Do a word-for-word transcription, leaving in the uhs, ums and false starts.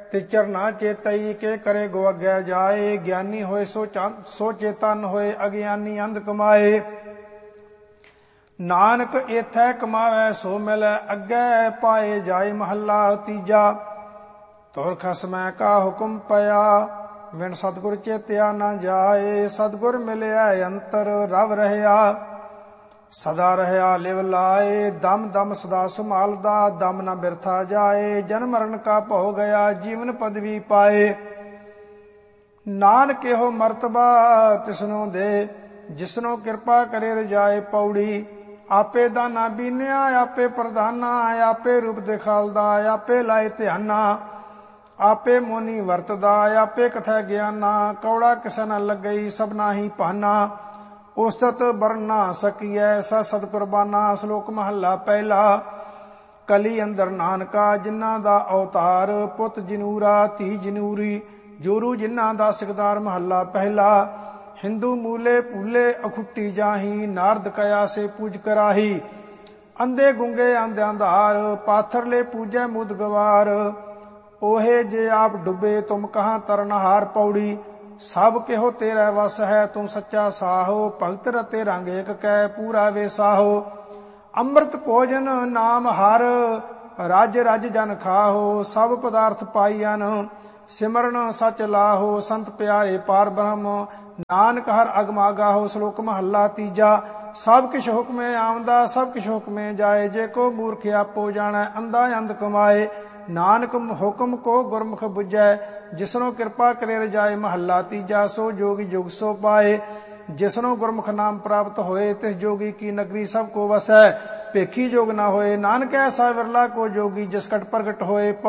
ਤੇ ਚਰਨਾ ਚੇਤਈ ਕੇ ਕਰੇ ਗੋ ਅੱਗੇ ਜਾਏ। ਗਿਆਨੀ ਹੋਏ ਸੋ ਸੋ ਚੇਤਨ ਹੋਏ, ਅਗਿਆਨੀ ਅੰਧ ਕਮਾਏ। ਨਾਨਕ ਏਥੈ ਕਮਾਵੈ ਸੋ ਮਿਲੈ, ਅੱਗੇ ਪਾਏ ਜਾਏ। ਮਹੱਲਾ ਤੀਜਾ। ਤੁਰ ਖਸਮੈ ਕਾ ਹੁਕਮ ਪਿਆ, ਵਿਣ ਸਤਿਗੁਰ ਚੇਤਿਆ ਨਾ ਜਾਏ। ਸਤਿਗੁਰ ਮਿਲਿਆ ਅੰਤਰ ਰਵ ਰਹਿਆ, ਸਦਾ ਰਹਿਆ ਲਿਵ ਲਾਏ। ਦਮ ਦਮ ਸਦਾ ਸੰਭਾਲਦਾ, ਦਮ ਨ ਬਿਰਥਾ ਜਾਏ। ਜਨਮ ਮਰਨ ਕਾ ਭਉ ਗਿਆ, ਜੀਵਨ ਪਦਵੀ ਪਾਏ। ਨਾਨਕ ਇਹੋ ਮਰਤਬਾ ਤਿਸਨੂੰ ਦੇ, ਜਿਸਨੂੰ ਕਿਰਪਾ ਕਰੇ ਰਜਾਏ। ਪੌੜੀ। ਆਪੇ ਦਾਨਾ ਬੀਨਿਆ, ਆਪੇ ਪ੍ਰਧਾਨਾ, ਆਪੇ ਰੂਪ ਦਿਖਾਲਦਾ, ਆਪੇ ਲਾਏ ਧਿਆਨਾ। ਆਪੇ ਮੋਨੀ ਵਰਤਦਾ, ਆਪੇ ਕਥੈ ਗਿਆਨਾ। ਕੌੜਾ ਕਿਸੇ ਨ ਲੱਗਈ, ਸਭਨਾ ਹੀ ਭਾਨਾ। ਉਸਤਤ ਬਰਨ ਨਾ ਸਕੀਐ, ਸ ਸਦ ਕੁਰਬਾਨਾ। ਸ਼ਲੋਕ ਮਹੱਲਾ ਪਹਿਲਾ। ਕਲੀ ਅੰਦਰ ਨਾਨਕਾ, ਜਿਨ੍ਹਾਂ ਦਾ ਅਵਤਾਰ। ਪੁੱਤ ਜਨੂਰਾ, ਧੀ ਜਨੂਰੀ, ਜੋਰੂ ਜਿਨ੍ਹਾਂ ਦਾ ਸਿਕਦਾਰ। ਮਹੱਲਾ ਪਹਿਲਾ। ਹਿੰਦੂ ਮੂਲੇ ਭੂਲੇ ਅਖੁੱਟੀ ਜਾਹੀ, ਨਾਰਦ ਕਇਆ ਸੇ ਪੂਜ ਕਰਾਹੀ। ਅੰਧੇ ਗੁੰਗੇ ਆਂਧਿਆਂ ਧਾਰ, ਪਾਥਰਲੇ ਪੂਜੈ ਮੁਦ ਗਵਾਰ। ਓਹੇ ਜੇ ਆਪ ਡੁੱਬੇ, ਤੁਮ ਕਹਾਂ ਤਰਨਹਾਰ। ਪੌੜੀ। ਸਭ ਕਿਹੋ ਤੇਰਾ ਵਸ ਹੈ, ਤੂੰ ਸੱਚਾ ਸਾਹੋ। ਭਗਤ ਰਤੇ ਰੰਗ ਏਕ ਕੈ, ਪੂਰਾ ਵੇ ਸਾਹੋ। ਅੰਮ੍ਰਿਤ ਭੋਜਨ ਨਾਮ ਹਰ, ਰਜ ਰਜ ਜਨ ਖਾਹੋ। ਸਭ ਪਦਾਰਥ ਪਾਈਅਨ, ਸਿਮਰਨ ਸਚ ਲਾਹੋ। ਸੰਤ ਪਿਆਰੇ ਪਾਰ ਬ੍ਰਹਮ, ਨਾਨਕ ਹਰ ਅਗਮਾ ਗਾਹੋ। ਸ਼ਲੋਕ ਮਹੱਲਾ ਤੀਜਾ। ਸਭ ਕਿਛ ਹੁਕਮੇ ਆਵਦਾ, ਸਭ ਕਿਛ ਹੁਕਮੇ ਜਾਏ। ਜੇ ਕੋ ਮੂਰਖ ਆਪੋ ਜਾਣੈ, ਅੰਧਾ ਅੰਧ ਕਮਾਏ। ਨਾਨਕ ਹੁਕਮ ਕੋ ਗੁਰਮੁਖ ਬੁਝੈ, ਜਿਸਨੂੰ ਕਿਰਪਾ ਕਰੇ ਰਜਾਏ। ਮਹੱਲਾ ਤੀਜਾ। ਸੋ ਜੋਗੀ ਜੁਗ ਸੋ ਪਾਏ, ਜਿਸਨੂੰ ਗੁਰਮੁਖ ਨਾਮ ਪ੍ਰਾਪਤ ਹੋਏ। ਤਿਸ ਜੋਗੀ ਕੀ ਨਗਰੀ ਸਭ ਕੋ ਵਸੈ, ਭੇਖੀ ਜੋਗ ਨਾ ਹੋਏ। ਨਾਨਕ ਐਸਾ ਵਿਰਲਾ ਕੋ ਜੋਗੀ, ਜਿਸ ਕਟ ਪ੍ਰਗਟ ਹੋਏ।